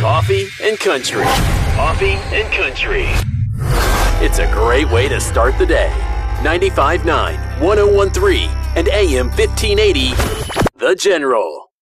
Coffee and country. Coffee and country. It's a great way to start the day. 95.9, 101.3, and AM 1580, The General.